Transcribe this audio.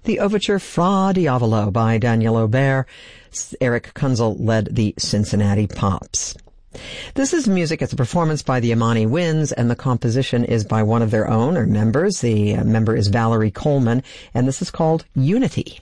the overture Fra Diavolo by Daniel Aubert. Eric Kunzel led the Cincinnati Pops. This is music. It's a performance by the Imani Winds, and the composition is by one of their own, or members. The member is Valerie Coleman, and this is called Unity.